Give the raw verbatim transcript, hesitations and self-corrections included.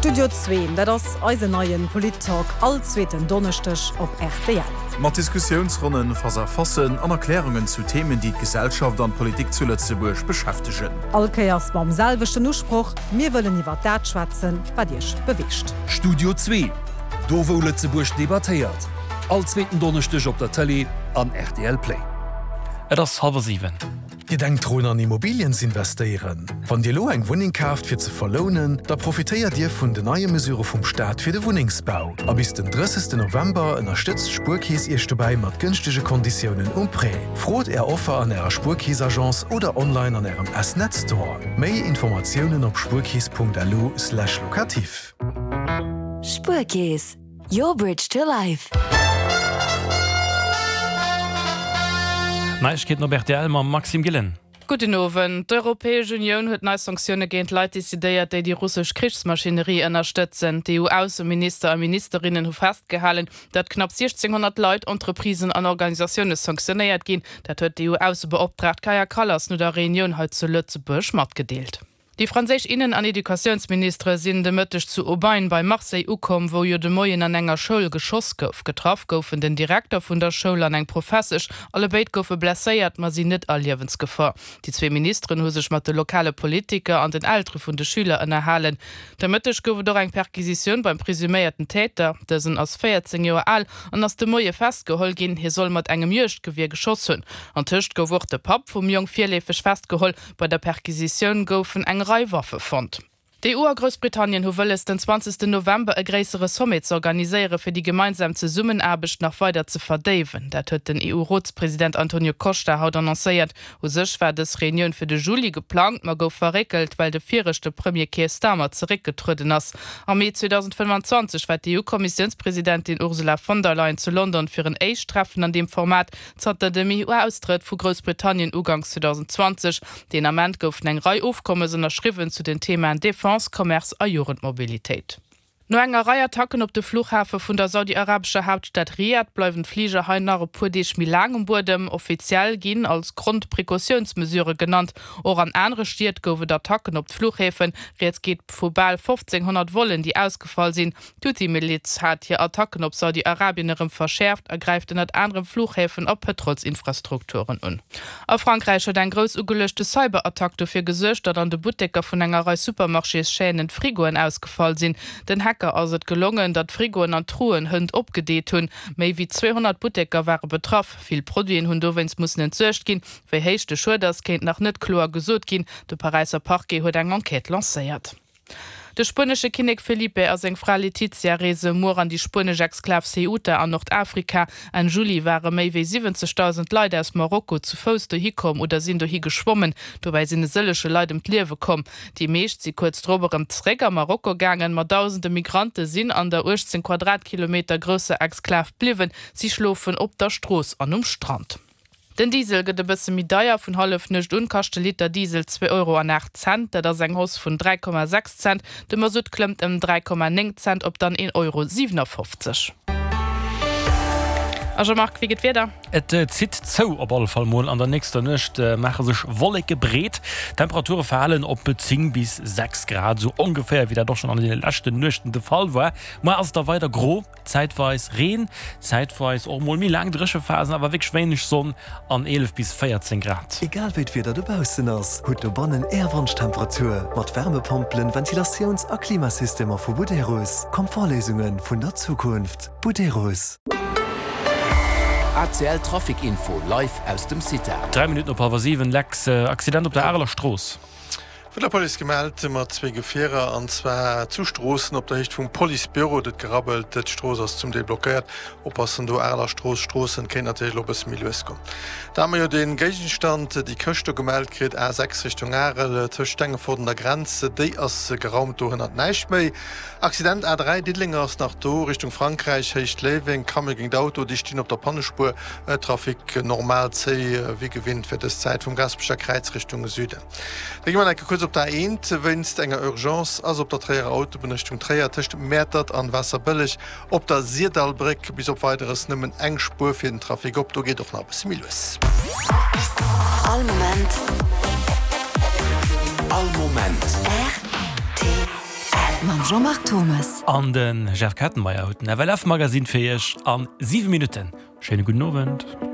Studio zwei, dat ass eise neien Polit-Talk allzweten Donnerstech op R T L. Mat Diskussionsrunnen verfassen an Erklärungen zu Themen, die Gesellschaft an Politik zu Lützeburg beschäftigen. Alkeiers beim selwechten Uspruch, mir wollen iwwer dat schwatzen, wat Dich bewischt. Studio zwei, do wo Lützeburg debattiert. Allzweten Donnerstech op der Tele an R T L Play. Et ass halber sieben. Di denkt droen an Immobilien investieren. Wann Dir lo eng Wuning kauft fir ze verlonen, da profitéiert Dir vun de neue Mesure vum Staat fir de Wuningsbau. A bis den dreißigsten November ënnerstützt Spurkies Iech dabei mat günstige Konditionen um Prä. Frot er Offer an Ärer Spurkiesagenz oder online an Ärem S-Net-Store. Méi Informationoen op spurkies punkt l u slash lokativ. Spurkies, your bridge to life. Neichkeet no R T L ma Maxim Gillen. Guten Abend. Die Europäische Union hat neue Sanktionen gegen Leute desideiert, die die russische Kriegsmaschinerie unterstützen. Die E U-Außenminister und Ministerinnen haben festgehalten, dass knapp sechzehnhundert Leute, Entreprisen und Organisationen sanktioniert gehen. Das hat die E U-Außenbeauftragte Kaja Kallas nur der Reunion heute zu Lützeburg mitgeteilt. Die französische Innen- und Edukationsminister sind demötig zu Aubagne bei Marseille gekommen, wo jo de Moien an enger Schule Geschoss gouf. Getroffen goufen den Direktor von der Schule an eng Professor, alle beid goufe blessiert, ma sie nicht all Lebensgefahr. Die zwei Ministeren haben sich mit den lokalen Politikern und den Eltern von den Schülern erhalten. Demötig goufe doch eng Perquisition beim presumierten Täter, der sind aus vierzehn Jahren alt und aus dem Moie festgeholt gehen, hier soll mit engem Jüchtgewehr geschossen. An Tisch gouf der Pap vom Jung vierläufig festgeholt, bei der Perquisition goufen eng Waffe fand. Die E U a Großbritannien hu es den zwanzigsten November e gräsere Summit zu organisieren für die gemeinsam zu Summenarbecht nach weiter zu verdeven. Dat huet den E U-Ratspräsident Antonio Costa haut annonciert. Hu sech war des Reunion für de Juli geplant, ma gouf verrekelt, weil de vierchte Premier Keir Starmer zurückgetruden ass. Am Mai zweitausendfünfundzwanzig war die E U-Kommissionspräsidentin Ursula von der Leyen zu London für ein Eichtreffen an dem Format zater dem E U-Austritt vu Großbritannien ugangs zweitausendzwanzig. Den Amment goufen eng Reihe Aufkommen erschriven zu den Themen Defense, Commerce a Jugendmobilität. No enger Reiattacken op de Flughafen vun der saudi-arabischer Hauptstadt Riyadh bleiwen Flieger hainare pudech mi lang um Burdem offiziell ginn als Grundpräkautionsmesure genannt. Or an andere Stiert goufe d'Attacken op Flughäfen, jetzt geht vubal fünfzehnhundert Wollen, die ausgefallen sind. Tuti-Miliz hat hier Attacken op Saudi-Arabienerem verschärft, ergreift in net anderen Flughäfen op Petrolsinfrastrukturen un. Auf Frankreich hat ein groß ugelöschte Cyberattack dafür gesucht, dat an de Butdecker vun enger Reihe Supermarchés Schänen Frigoen ausgefallen sind. Den Hacker as het gelungen, dat Frigoen an Truhen hund opgedeet hun. Mei wie zweihundert Butdecker waren betroffen. Viel Produien hun dowens mussssen entzucht gin, fir heichte Schulters kennt nach net klar gesot gin. De Pariser Parquet huet eng Enquete lanciert. De spanische Kinnig Felipe as eng Frau Letizia reise mor an die spanische Exklav Ceuta an Nordafrika. An Juli waren méi wie siebzigtausend Leute aus Marokko zu Fuß dohikom oder sind dohi geschwommen, dobei sind sillesche Leute im Lewe kom. Die meescht sie kurz droberem Träger Marokko gangen, ma tausende Migranten sind an der achtzehn Quadratkilometer große Exklav bliwen, sie schlofen op der Stroß an um Strand. Den Diesel gët e bësse mi deier vun half nëcht unkachte Liter Diesel zwei Euro acht Cent, dat ass eng Hoss vun drei Komma sechs Cent, de Masut klëmmt em drei Komma neun Cent op dann ein Euro siebenundfünfzig. Also Marc, wie geht wieder? Et äh, zit zo op all Fall mal an der nächster Nacht äh, machen sich wolle gebret. Temperaturen fallen op zehn bis sechs Grad, so ungefähr wie der doch schon an den letzten Nächten der Fall war. Mal als da weiter grob, zeitweise Regen, zeitweise auch mal lang drische Phasen, aber wirklich wenig Sonne an elf bis vierzehn Grad. Egal wie wieder du draußen ist, hat du Bannen Erwärmtemperatur mit Wärmepumpen, Ventilations- und Klimasystemen von Buderus. Komfortlösungen von der Zukunft. Buderus. A C L Traffic-Info live aus dem City. Drei Minuten op halb sieben, Lex, äh, Accident op der Arler Stroß. Von der Polizei gemeldet immer zwei Gefähre an zwei Zustoßen op der Hicht vom Polizeibüro das gerabbelt, das Stroß ist zum Teil blockiert. Oppassen du Erler Stroß, Straßen, kein natürlich ob es Milieus kommt. Da haben wir ja den Gegenstand, die Köste gemeldet kriegt, A sechs Richtung Erle, Tischstänge vor der Grenze, die ist geraumt durch hat nicht mehr. Accident A drei Diddlinger ist nach do Richtung Frankreich, Hecht Leving, kam gegen das Auto, die stehen auf der Pannenspur, äh, Trafik normal C, äh, wie gewinnt für das Zeit vom Gaspischer Kreuz Richtung Süden. Da gehen wir kurz op der eend wennst enger Urgenz as op der Träger Autobenrichtung Träger Tischcht Mätert an Wasser billig op der Sierdalbrick bis op weiteres nimmen eng Spur für den Trafik op, du geht doch nach bis Milus. All Moment All Moment R T L Mam Jean-Marc Thomas. An den Jeff Kattenmeier haut N W F Magazin firch an sieben Minuten. Schöne guten Abend.